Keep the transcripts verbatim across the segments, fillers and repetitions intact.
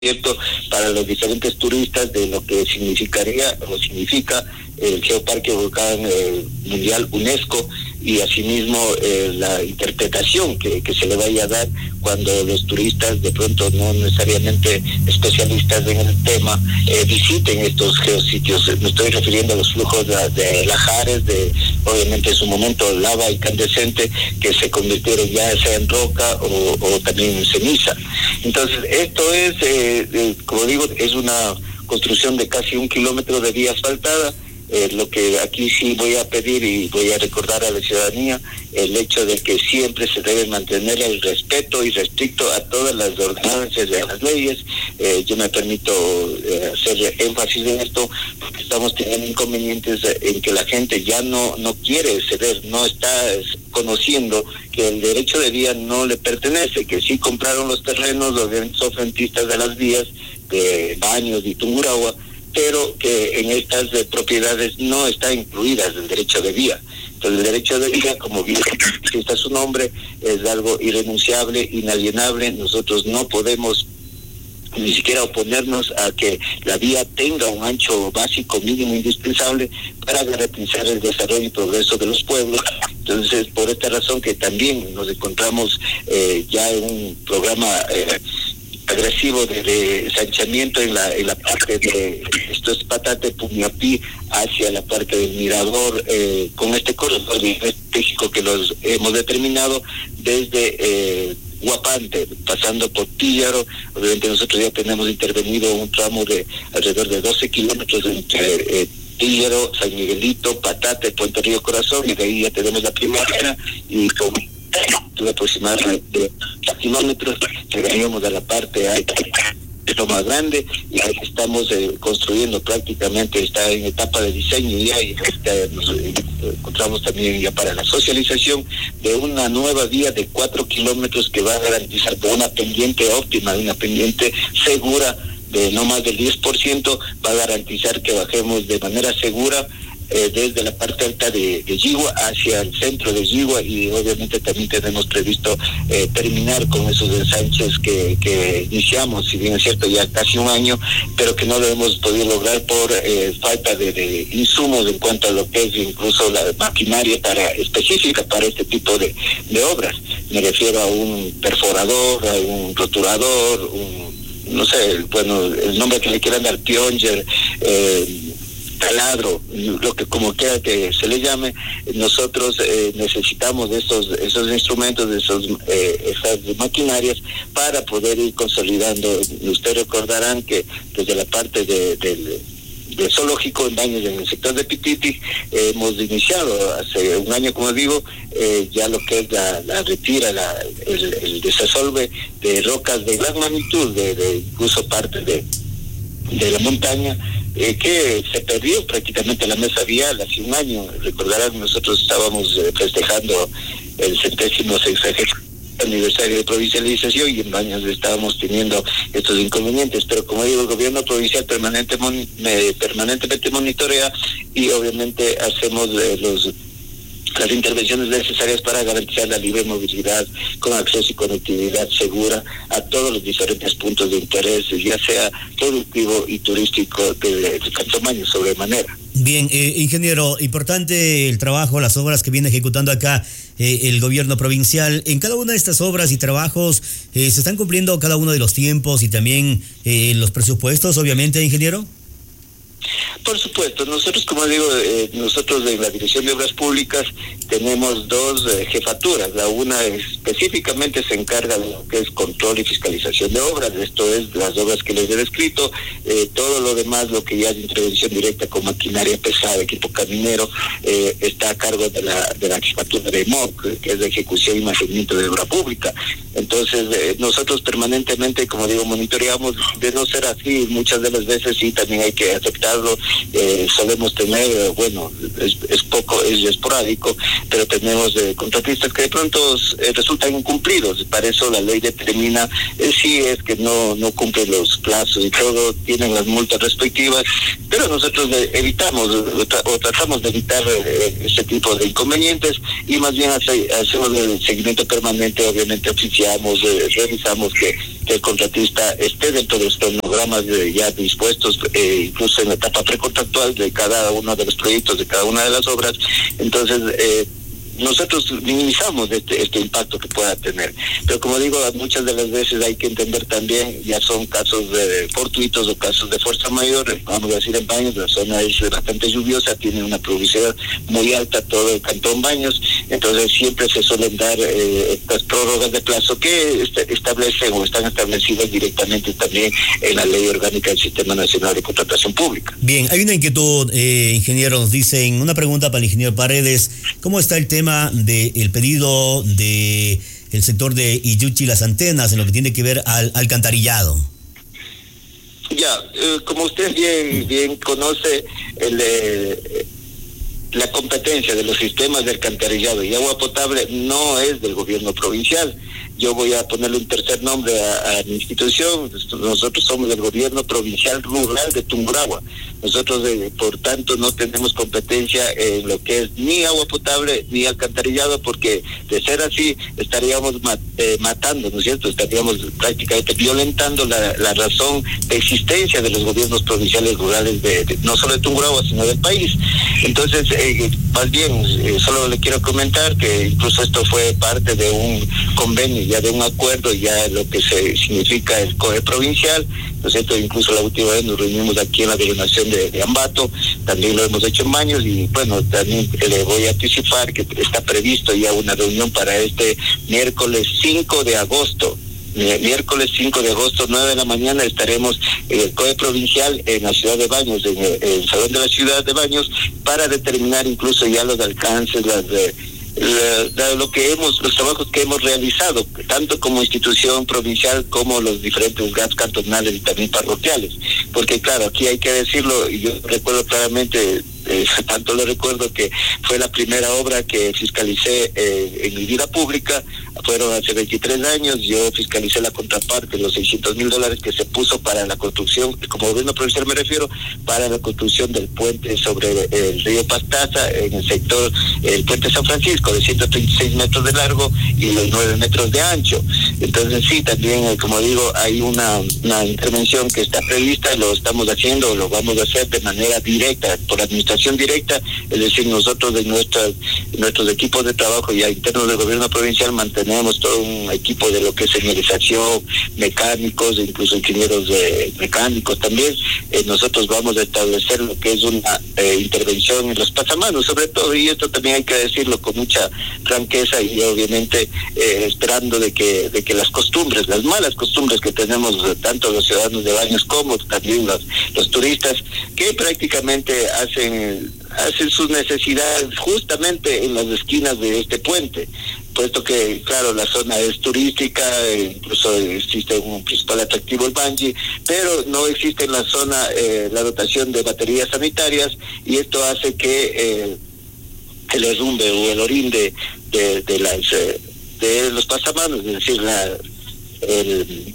cierto, para los diferentes turistas de lo que significaría o significa el Geoparque Volcán eh, Mundial UNESCO, y asimismo eh, la interpretación que, que se le vaya a dar cuando los turistas, de pronto no necesariamente especialistas en el tema, eh, visiten estos geositios. Me estoy refiriendo a los flujos de, de lajares, de obviamente en su momento lava incandescente, que se convirtieron ya sea en roca o, o también en ceniza. Entonces, esto es, eh, eh, como digo, es una construcción de casi un kilómetro de vía asfaltada. Eh, lo que aquí sí voy a pedir y voy a recordar a la ciudadanía, el hecho de que siempre se debe mantener el respeto y restricto a todas las ordenanzas de las leyes. Eh, yo me permito eh, hacer énfasis en esto, porque estamos teniendo inconvenientes en que la gente ya no, no quiere ceder, no está conociendo que el derecho de vía no le pertenece, que sí compraron los terrenos, los son rentistas de las vías, de Baños y Tungurahua, pero que en estas eh, propiedades no está incluidas el derecho de vía. Entonces, el derecho de vía, como bien está su nombre, es algo irrenunciable, inalienable. Nosotros no podemos ni siquiera oponernos a que la vía tenga un ancho básico mínimo indispensable para garantizar el desarrollo y progreso de los pueblos. Entonces, por esta razón que también nos encontramos eh, ya en un programa eh, agresivo de, de ensanchamiento en la en la parte de, esto es Patate Pumiapí, hacia la parte del Mirador, eh, con este corredor estratégico que los hemos determinado desde eh, Guapante, pasando por Píllaro. Obviamente nosotros ya tenemos intervenido un tramo de alrededor de doce kilómetros entre eh, Píllaro, San Miguelito, Patate, Puente Río Corazón, y de ahí ya tenemos la primavera, y con aproximadamente de kilómetros llegaríamos a la parte alta, es lo más grande, y ahí estamos eh, construyendo prácticamente, está en etapa de diseño ya, y este, nos eh, encontramos también ya para la socialización de una nueva vía de cuatro kilómetros que va a garantizar por una pendiente óptima, una pendiente segura de no más del diez por ciento, va a garantizar que bajemos de manera segura Eh, desde la parte alta de, de Yigua hacia el centro de Yigua, y obviamente también tenemos previsto eh, terminar con esos ensanches que, que iniciamos, si bien es cierto ya casi un año, pero que no lo hemos podido lograr por eh, falta de, de insumos en cuanto a lo que es incluso la maquinaria para específica para este tipo de, de obras. Me refiero a un perforador, a un roturador, un, no sé, bueno, el nombre que le quieran dar, pionger, eh, taladro, lo que como quiera que se le llame. Nosotros eh, necesitamos de esos esos instrumentos, de esos eh, esas maquinarias para poder ir consolidando. Ustedes recordarán que desde la parte de, del de zoológico en Baños, en el sector de Pititi, eh, hemos iniciado hace un año, como digo, eh, ya lo que es la, la retira, la, el, el desasolve de rocas de gran magnitud, de, de incluso parte de de la montaña, eh, que se perdió prácticamente la mesa vial hace un año. Recordarán, nosotros estábamos eh, festejando el centésimo sexagésimo aniversario de provincialización, y en Baños estábamos teniendo estos inconvenientes, pero como digo, el gobierno provincial permanente mon, eh, permanentemente monitorea, y obviamente hacemos eh, los las intervenciones necesarias para garantizar la libre movilidad con acceso y conectividad segura a todos los diferentes puntos de interés, ya sea productivo y turístico de, de Cantón Baños sobremanera. Bien, eh, ingeniero, importante el trabajo, las obras que viene ejecutando acá eh, el gobierno provincial. En cada una de estas obras y trabajos, eh, ¿se están cumpliendo cada uno de los tiempos y también eh, los presupuestos, obviamente, ingeniero? Por supuesto, nosotros, como digo, eh, nosotros en la Dirección de Obras Públicas tenemos dos eh, jefaturas. La una específicamente se encarga de lo que es control y fiscalización de obras, esto es las obras que les he descrito. Eh, todo lo demás, lo que ya es intervención directa con maquinaria pesada, equipo caminero, eh, está a cargo de la de la jefatura de M O C, que es de ejecución y mantenimiento de obra pública. Entonces, eh, nosotros permanentemente, como digo, monitoreamos. De no ser así, muchas de las veces sí también hay que aceptarlo. Eh, solemos tener, eh, bueno, es, es poco, es esporádico, pero tenemos eh, contratistas que de pronto eh, resultan incumplidos. Para eso la ley determina eh, si es que no no cumplen los plazos y todo, tienen las multas respectivas, pero nosotros eh, evitamos o, tra o tratamos de evitar eh, ese tipo de inconvenientes, y más bien hace, hacemos el seguimiento permanente. Obviamente oficiamos, eh, revisamos que, que que el contratista esté dentro de los cronogramas de, ya dispuestos, eh, incluso en la etapa precontractual de cada uno de los proyectos, de cada una de las obras. Entonces, eh, nosotros minimizamos este, este impacto que pueda tener. Pero como digo, muchas de las veces hay que entender también, ya son casos de fortuitos o casos de fuerza mayor, vamos a decir en Baños, la zona es bastante lluviosa, tiene una pluviosidad muy alta todo el cantón Baños, entonces siempre se suelen dar eh, estas prórrogas de plazo que est establecen o están establecidas directamente también en la Ley Orgánica del Sistema Nacional de Contratación Pública. Bien, hay una inquietud, eh, ingeniero, nos dicen, una pregunta para el ingeniero Paredes, ¿cómo está el tema del pedido de el sector de Iyuchi Las Antenas en lo que tiene que ver al alcantarillado? Ya, eh, como usted bien bien conoce, el, eh, la competencia de los sistemas de alcantarillado y agua potable no es del gobierno provincial. Yo voy a ponerle un tercer nombre a, a mi institución. Nosotros somos el gobierno provincial rural de Tungurahua. Nosotros, eh, por tanto, no tenemos competencia en lo que es ni agua potable ni alcantarillado, porque de ser así estaríamos mat, eh, matando, ¿no es cierto? Estaríamos prácticamente violentando la, la razón de existencia de los gobiernos provinciales rurales, de, de no solo de Tungurahua, sino del país. Entonces, eh, más bien, eh, solo le quiero comentar que incluso esto fue parte de un convenio, ya de un acuerdo, ya lo que se significa el C O E provincial, ¿no es cierto? Incluso la última vez nos reunimos aquí en la gobernación de, de Ambato, también lo hemos hecho en Baños, y bueno, también le voy a anticipar que está previsto ya una reunión para este miércoles cinco de agosto. Miércoles cinco de agosto, nueve de la mañana, estaremos en el C O E provincial en la ciudad de Baños, en el, en el Salón de la Ciudad de Baños, para determinar incluso ya los alcances, las de La, lo que hemos, los trabajos que hemos realizado, tanto como institución provincial como los diferentes G A Ps cantonales y también parroquiales, porque claro, aquí hay que decirlo, y yo recuerdo claramente, eh, tanto lo recuerdo que fue la primera obra que fiscalicé eh, en mi vida pública, fueron hace veintitrés años, yo fiscalicé la contraparte, los seiscientos mil dólares que se puso para la construcción, como gobierno provincial me refiero, para la construcción del puente sobre el río Pastaza, en el sector, el puente San Francisco, de ciento treinta y seis metros de largo y los nueve metros de ancho. Entonces sí, también, como digo, hay una, una intervención que está prevista, lo estamos haciendo, lo vamos a hacer de manera directa, por administración directa, es decir, nosotros de nuestras, nuestros equipos de trabajo ya internos del gobierno provincial mantenemos todo un equipo de lo que es señalización, mecánicos, incluso ingenieros de mecánicos también. Eh, nosotros vamos a establecer lo que es una eh, intervención en los pasamanos, sobre todo, y esto también hay que decirlo con mucha franqueza y obviamente eh, esperando de que de que las costumbres, las malas costumbres que tenemos tanto los ciudadanos de Baños como también los, los turistas, que prácticamente hacen hacen sus necesidades justamente en las esquinas de este puente, puesto que, claro, la zona es turística, incluso existe un principal atractivo, el bungee, pero no existe en la zona eh, la dotación de baterías sanitarias, y esto hace que eh, el derrumbe o el orín de, de, de, las, eh, de los pasamanos, es decir, la, el,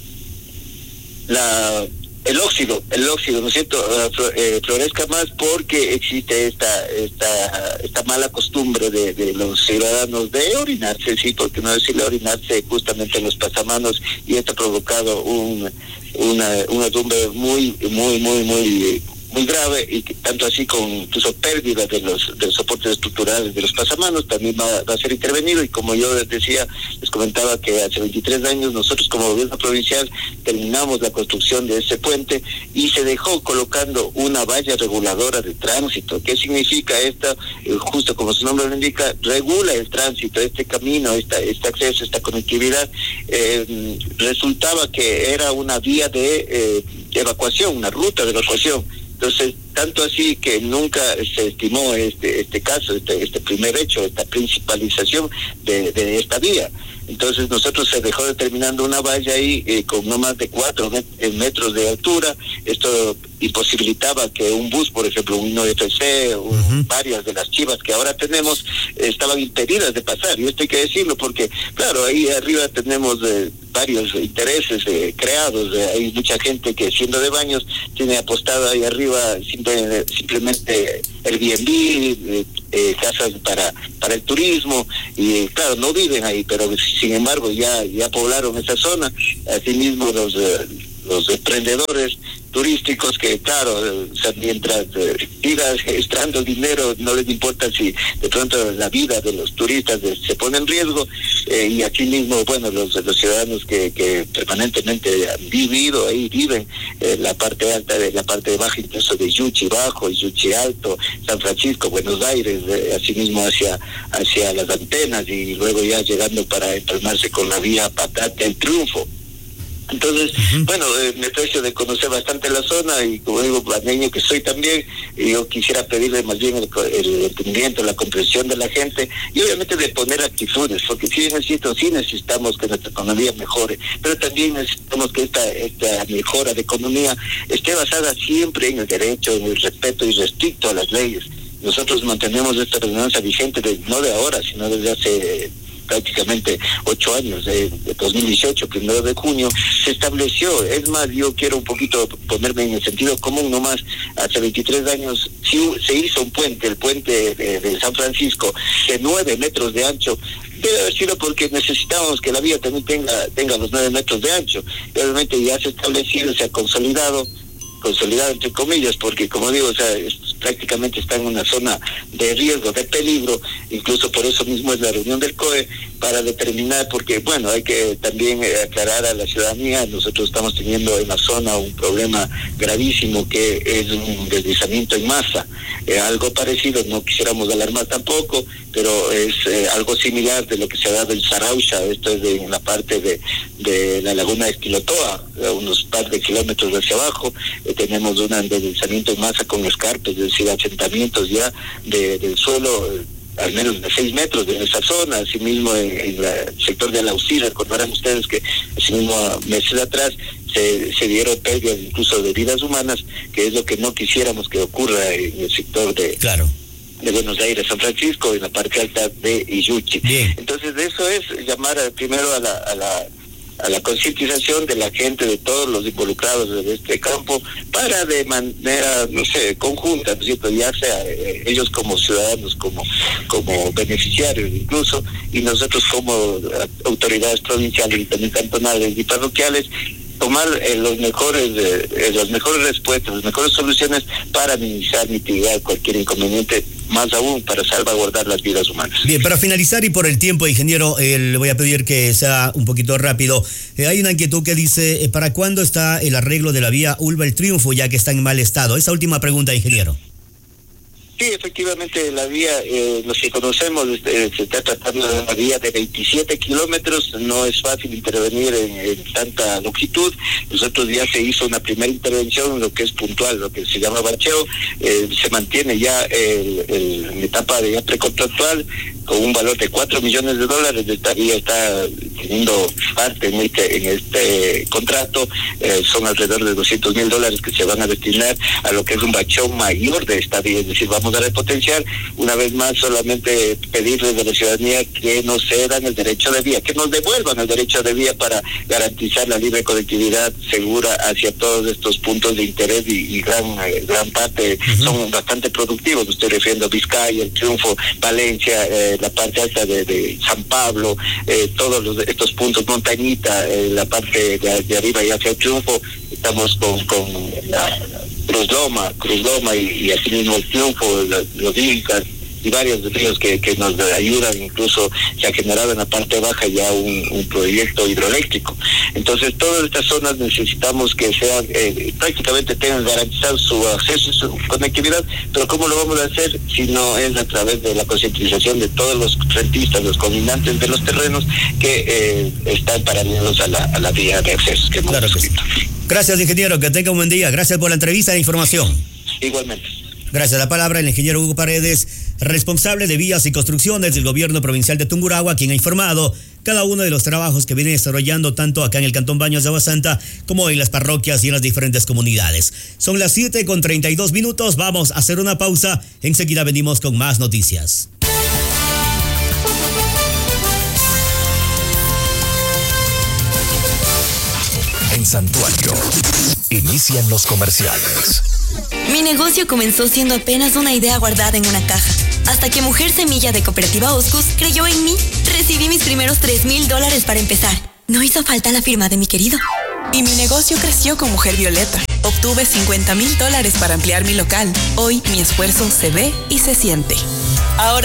la el óxido, el óxido, ¿no es cierto?, eh, florezca más, porque existe esta esta esta mala costumbre de, de los ciudadanos de orinarse, sí, porque no decirle orinarse justamente en los pasamanos, y esto ha provocado un una una derrumbe muy muy muy muy muy grave, y que, tanto así con incluso pérdidas de los de los soportes estructurales de los pasamanos, también va, va a ser intervenido. Y como yo les decía, les comentaba que hace veintitrés años nosotros como gobierno provincial terminamos la construcción de ese puente y se dejó colocando una valla reguladora de tránsito. ¿Qué significa esta? Eh, justo como su nombre lo indica, regula el tránsito, este camino, esta, este acceso, esta conectividad. Eh, resultaba que era una vía de eh, evacuación, una ruta de evacuación. Entonces, tanto así que nunca se estimó este este caso, este este primer hecho, esta principalización de, de esta vía. Entonces nosotros se dejó determinando una valla ahí eh, con no más de cuatro metros de altura. Esto imposibilitaba que un bus, por ejemplo, un I F C, un, uh-huh. varias de las chivas que ahora tenemos, eh, estaban impedidas de pasar. Y esto hay que decirlo porque, claro, ahí arriba tenemos eh, varios intereses eh, creados. Eh, hay mucha gente que, siendo de Baños, tiene apostado ahí arriba simple, simplemente Airbnb, eh, eh, casas para para el turismo, y eh, claro, no viven ahí, pero sin embargo ya ya poblaron esa zona. Asimismo los eh, los emprendedores turísticos que, claro, o sea, mientras eh, sigas extrayendo dinero, no les importa si de pronto la vida de los turistas eh, se pone en riesgo, eh, y aquí mismo, bueno, los, los ciudadanos que, que permanentemente han vivido ahí, viven eh, la parte alta, de la parte baja, incluso de Yuchi Bajo, Yuchi Alto, San Francisco, Buenos Aires, eh, así mismo hacia, hacia las antenas, y luego ya llegando para empalmarse con la vía Patate El Triunfo. Entonces, uh-huh. bueno, eh, me aprecio de conocer bastante la zona, y como digo, baneño que soy también, y yo quisiera pedirle más bien el, el entendimiento, la comprensión de la gente, y obviamente de poner actitudes, porque sí necesito, sí necesitamos que nuestra economía mejore, pero también necesitamos que esta, esta mejora de economía esté basada siempre en el derecho, en el respeto y restricto a las leyes. Nosotros mantenemos esta ordenanza vigente de, no de ahora, sino desde hace prácticamente ocho años, de, de dos mil dieciocho, primero de junio, se estableció. Es más, yo quiero un poquito ponerme en el sentido común nomás. Hace veintitrés años sí, se hizo un puente, el puente de, de San Francisco, de nueve metros de ancho. Debe haber sido porque necesitábamos que la vía también tenga, tenga los nueve metros de ancho. Y obviamente ya se ha establecido, se ha consolidado, consolidado entre comillas, porque como digo, o sea, es, prácticamente está en una zona de riesgo, de peligro. Incluso por eso mismo es la reunión del C O E, para determinar, porque bueno, hay que también eh, aclarar a la ciudadanía, nosotros estamos teniendo en la zona un problema gravísimo, que es un deslizamiento en masa, eh, algo parecido, no quisiéramos alarmar tampoco, pero es eh, algo similar de lo que se ha dado en Sarausha. Esto es de, en la parte de, de la laguna de Esquilotoa, a unos par de kilómetros hacia abajo. Eh, tenemos un deslizamiento en masa con escarpes, es decir, asentamientos ya de, del suelo, eh, al menos de seis metros de esa zona. Asimismo en, en la, el sector de la U C I, recordarán ustedes que asimismo meses atrás se, se dieron pérdidas incluso de vidas humanas, que es lo que no quisiéramos que ocurra en el sector de... Claro. de Buenos Aires, San Francisco, en la parte alta de Iyuchi. Bien. Entonces, de eso es llamar a, primero a la, a la a la concientización de la gente, de todos los involucrados de este campo, para de manera, no sé, conjunta, ¿no es cierto?, ya sea eh, ellos como ciudadanos, como como beneficiarios incluso, y nosotros como autoridades provinciales y también cantonales y parroquiales, tomar eh, los mejores eh, las mejores respuestas, las mejores soluciones para minimizar, mitigar cualquier inconveniente, más aún para salvaguardar las vidas humanas. Bien, para finalizar y por el tiempo, ingeniero, eh, le voy a pedir que sea un poquito rápido. Eh, hay una inquietud que dice, eh, ¿para cuándo está el arreglo de la vía Ulva El Triunfo, ya que está en mal estado? Esa última pregunta, ingeniero. Sí, efectivamente, la vía, eh, los que conocemos, eh, se está tratando de una vía de veintisiete kilómetros, no es fácil intervenir en, en tanta longitud. Nosotros ya se hizo una primera intervención, lo que es puntual, lo que se llama bacheo, eh, se mantiene ya el, el, en etapa de ya precontractual, con un valor de cuatro millones de dólares. Esta vía está teniendo parte en este, en este contrato, eh, son alrededor de doscientos mil dólares que se van a destinar a lo que es un bacheo mayor de esta vía, es decir, vamos a repotenciar. Una vez más, solamente pedirles a la ciudadanía que nos cedan el derecho de vía, que nos devuelvan el derecho de vía para garantizar la libre conectividad segura hacia todos estos puntos de interés, y, y gran eh, gran parte uh-huh. son bastante productivos. Me estoy refiriendo a Vizcaya, El Triunfo, Valencia, eh, la parte alta de, de San Pablo, eh, todos los, estos puntos, Montañita, eh, la parte de, de arriba y hacia El Triunfo, estamos con, con la Cruz Loma, Cruz Loma y, y así mismo El Triunfo, los, los Incas y varios ríos que, que nos ayudan. Incluso se ha generado en la parte baja ya un, un proyecto hidroeléctrico. Entonces, todas estas zonas necesitamos que sean, eh, prácticamente tengan garantizado su acceso y su conectividad, pero ¿cómo lo vamos a hacer si no es a través de la concientización de todos los rentistas, los combinantes de los terrenos que eh, están paralelos a la, a la vía de acceso que hemos claro que sí. Gracias, ingeniero, que tenga un buen día. Gracias por la entrevista e información. Igualmente. Gracias. La palabra el ingeniero Hugo Paredes, responsable de vías y construcciones del gobierno provincial de Tungurahua, quien ha informado cada uno de los trabajos que viene desarrollando tanto acá en el Cantón Baños de Agua Santa como en las parroquias y en las diferentes comunidades. Son las siete con treinta y dos minutos. Vamos a hacer una pausa. Enseguida venimos con más noticias. En Santuario, inician los comerciales. Mi negocio comenzó siendo apenas una idea guardada en una caja, hasta que Mujer Semilla de Cooperativa Oscus creyó en mí. Recibí mis primeros tres mil dólares para empezar. No hizo falta la firma de mi querido. Y mi negocio creció con Mujer Violeta. Obtuve cincuenta mil dólares para ampliar mi local. Hoy mi esfuerzo se ve y se siente. Ahora